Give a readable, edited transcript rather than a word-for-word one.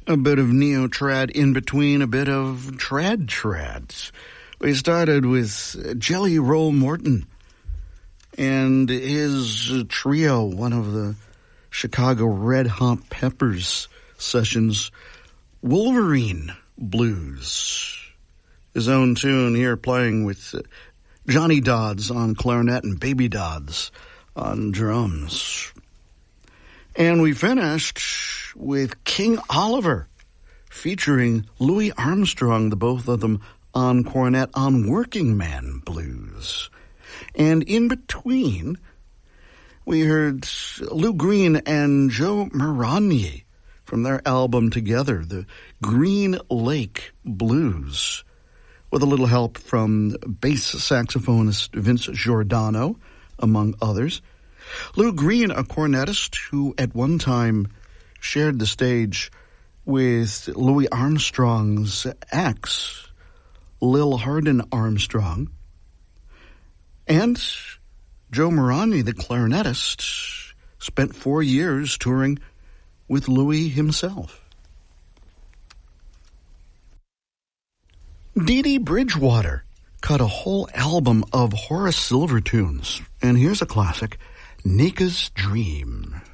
A bit of neo-trad in between, a bit of trad. We started with Jelly Roll Morton and his trio, one of the Chicago Red Hot Peppers sessions, Wolverine Blues. His own tune here playing with Johnny Dodds on clarinet and Baby Dodds on drums. And we finished with King Oliver featuring Louis Armstrong, the both of them on cornet on Working Man Blues. And in between, we heard Lou Green and Joe Moragni from their album together, the Green Lake Blues, with a little help from bass saxophonist Vince Giordano, among others. Lou Green, a cornetist who at one time shared the stage with Louis Armstrong's ex, Lil Hardin Armstrong, and Joe Moragni, the clarinetist, spent 4 years touring with Louis himself. Dee Dee Bridgewater cut a whole album of Horace Silver tunes, and here's a classic, Nika's Dream.